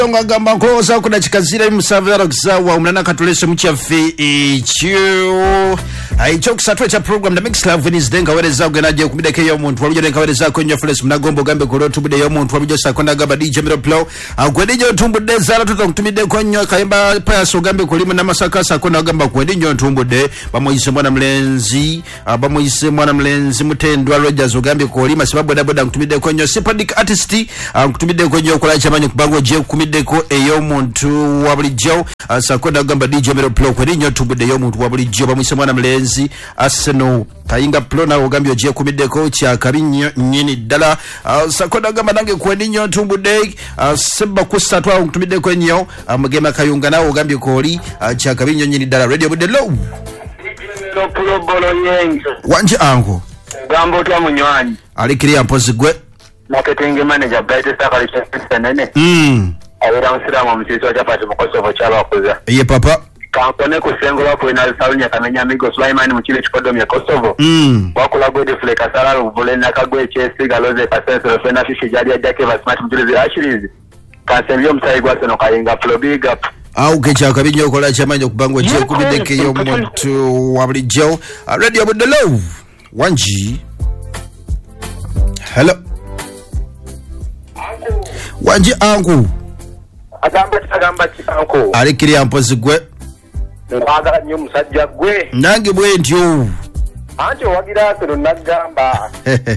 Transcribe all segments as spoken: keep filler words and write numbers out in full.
Nga gamba nkoza kuna chikazira imusavira kuzawa umnana katulese mchiafi ichiu aicho kusatwe cha program the mix love is denga wereza kugenaje kumideke yo muntu wabujo denga wereza kwenye flesh mnagombo gambe kulotu bude yo muntu wabujo sakonda gaba D J Miro Plow agwedijo tumbude zala tutumide kwenye kaimba payaso gambe kulimu na masaka sakonda gamba kwedijo tumbude bamoyise mwana mlenzi bamoyise mwana mlenzi mutendwa Rogers gambe kulima sababu daboda kutumide kwenye Sympathic artist kutumide kwenye kula chamanyo kubango je kumideko eyo muntu wabulijo sakonda gamba D J Miro Plow kwedijo tumbude yo muntu wabulijo bamoyise mwana mlenzi Arsenal Kainga Plona ugambyo je kumideko cha kabinyo nyini dala uh, sakoda gamba nange kwendinyo tumbude uh, seba kusatwa kutumideko nyo amagema uh, kayunga na ugambyo koli uh, cha kabinyo nyini dala radio bude low no pulo bolo yenzo wanje ango gambo twa munywani alikiri ampozigwe marketing manager Bright Star Collection mm awera musiramu msisi wa chapati mukosovo chalo kuza ye papa kampone kusengo wako ina saunya kamenya migo Sulaimani mchile chikodo mya Kosovo mm wako lago de fleka sala ruvule na kagwe chesi galoze pasenso fena fishi jadi ajake va smart mchile zi ashirizi kansembio msaigwa seno kainga flow big up au kecha kabinyo kola chamanyo kubango je kumideke yo muntu wabulijo uh, radio bude low wanji hello wanji angu agamba agamba chisanko alikiri ampozigwe ngagala nyo musajja gwe nange bwe ntyo anje wagira sero nagamba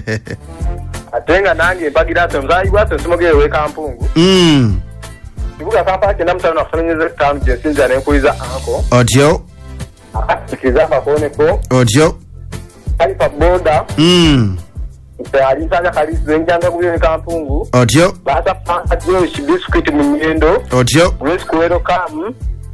atenga nange bagira sero mzayi bwato simoge we kampungu mm ibuga papa ke namta na fanyeze kam je sinja ne kuiza anko audio akiza mafone ko audio ali pa boda mm Ipari sana kalisi zenjanga kuwe kampungu audio basa panga jo biscuit munyendo audio grace kuero kam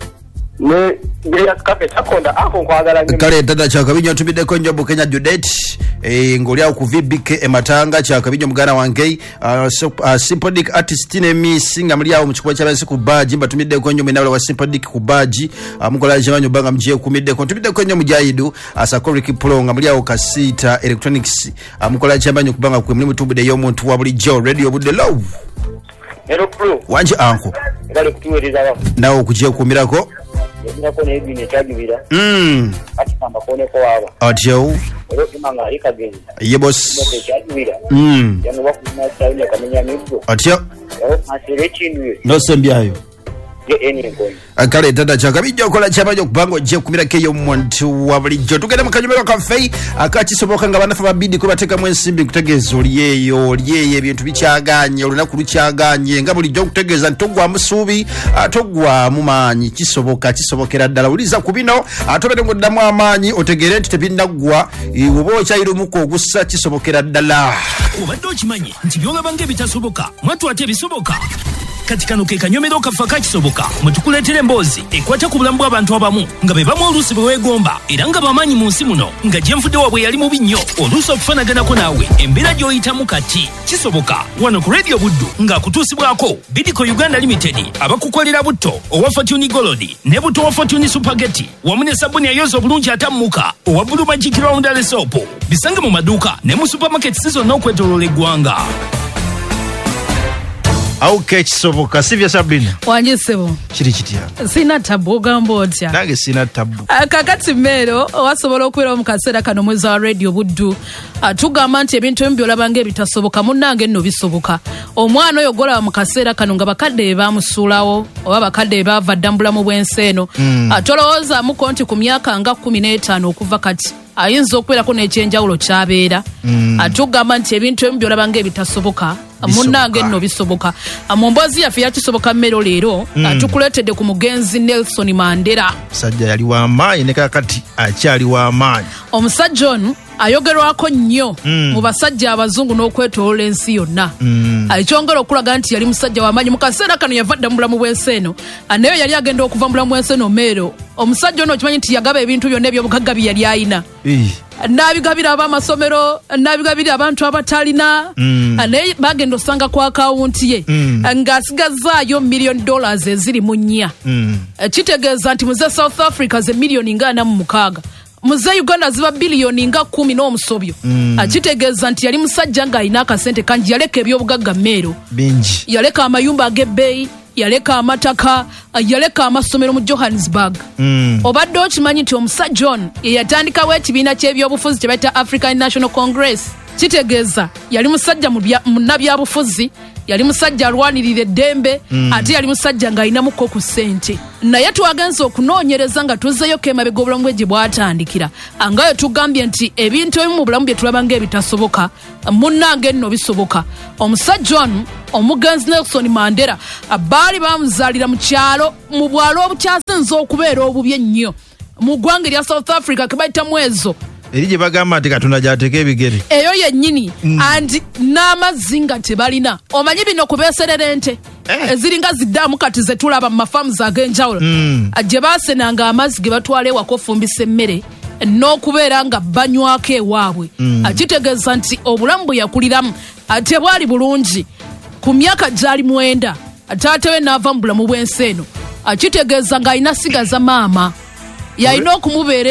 ne ngeya kafe chakonda ako kwagala nyuma kale dada cha kabinyo tubide konjo Bukenya Judet e ngolya ku V B K ematanga cha kabinyo mugana wange uh, so, uh, Sympathic artist ne mi singa muli awo mchukwa cha basi kubaji mbatumide konjo menawala wa Sympathic kubaji uh, mukola jamanyo banga mjie kumide konjo tubide konjo mujayidu asakori kipulonga muli awo kasita electronics uh, mukola jamanyo kubanga ku mlimu tubide yo muntu wabuli jo radio bude low hello pro wanje anko ngale kutuweriza wa nawo kujie kumirako yina kone ebine kyagibira mm ati kamba kone ko waba audio ero imanga ikageza ye boss kyagibira mm yano bakuna tsawunya kamenya migo audio ero asire chinwe no sembyayo ye eni ngoyi akale tata chaka bijo kola chabajo kubango je kumira keyo muntu wabulijo tugenda mukanyumero kafe akati soboka nga banafa babidi ko bateka mwensimbi kutegeza oliyeyo oliyeye ebintu bichaganye olunaku luchaganye nga bulijo kutegeza ntogwa musubi atogwa mumanyi kisoboka kisobokera ddala uliza kubino atobere ngo damu amanyi otegere ntitebindagwa ubo chairo muko ogusa kisobokera ddala ubadde okimanyi nti byonga bange bitasoboka mwatu ate bisoboka katika nuke kanyomero kafaka kisoboka mutukuletere embozi ekwata ku bulambu abantu abamu nga be bamu olusi bwe wegomba era nga bamanyi mu nsi muno nga jemfudde wabwe yali mubi nnyo olusi okufanaganako naawe embeera gy'oyitamu kati kisoboka wano ku radio buddu nga kutuusibwako Bidco Uganda Limited abakukolera butto owa Fortune Gold ne butto wa Fortune Supergeti wamu ne sabuni ayoza obulungi atammuka owa Blue Magic Roundel Soap bisange mu maduuka ne mu supermarket season n'okwetoloola eggwanga. au kechisoboka sivya Sabrina wanje sebo chiri chitia sina tabu gambo otya nange sina tabu kakati mero wasobola okwera mu kaseera kano mwezi wa radio buddu atugamba nti ebintu ebyo labange bitasoboka munnange nno bisoboka omwana oyo gola mu kaseera kano nga bakadde bamusulawo oba bakadde bava ddambula mu bwenseno mm. atolowooza mu konti ku myaka nga kumi n'etaano okuva kati ayinza okubeerako n'ekyenjawulo kyabeera mm. atugamba nti ebintu ebyo labange ebitasoboka munnange nno bisoboka mu mboozi yaffe yakisoboka mmero leero mm. atukuleetedde ku mugenzi Nelson Mandela sajja yali wa maanyi ne kakati akyali wa maanyi omusajja ono ayogerwako nnyo mm. mu basajja abazungu n'okwetoloola ensi yonna mm. ekyongera okulaga nti yali musajja w'amaanyi mu kaseera kano yava dda mu bulamu bw'enseeno naye yali agenda okuva mu bulamu bw'enseeno meero omusajja ono okimanyi nti yagaba ebintu byonna ebyobugagga bye yali ayina n'abigabira ab'amasomero n'abigabira abantu abatalina mm. naye bagenda osanga ku akawunti ye mm. ng'asigazaayo miliyoni dollars eziri mu nnya mm. kitegeeza nti muze South Africa ze miliyoni nga ana mu mukaaga muze Uganda ziba biliyoni nga kumi n'omusobyo mm. akitegeeza nti yali musajja ng'alina akasente kangi yaleka ebyobugagga mmeero bingi yaleka amayumba ag'ebbeeyi yaleka amataka, yaleka amasomero mu Johannesburg. Mm. Obadde okimanyi nti omusajja John ye yatandikawo ekibiina ky'ebyobufuzi kye bayita African National Congress. Kitegeeza yali musajja munnabyabufuzi, yali musajja alwanirira eddembe, mm. ate yali musajja ng'alinamuko ku ssente. Naye twagenza okunoonyereza nga tuzzeyo k'emabega obulamu bwe gye bwatandikira, angayo tugambye nti ebintu ebimu mu bulamu bye tulaba ng'ebitasoboka, munnange nno bisoboka. Omusajja ono omugenzi Nelson Mandela baali bamuzaalira mu kyalo mu bwalo obukyasinza okubeera obubi ennyo mu ggwanga erya South Africa ke bayita Mwezo. Eri gye bagamba nti Katonda gy'ateeka ebigere. Eyo yennyini mm. andi n'amazzi nga tebalina. Omanyi bino kubeeserera ente eh. eziringa ziddaamu kati ze tulaba mu mafaamuzi ag'enjawulo mm. gye baasenanga amazzi ge batwala ewaka ofumbisa emmere n'okubeera nga banywako ewaabwe mm. akitegeeza nti obulamu bwe yakuliramu ate bwali bulungi. Ku myaka gyali mwenda taata we n'ava mu bulamu bw'ensi eno, akitegeeza ng'alina sigaza maama yalina okumubeera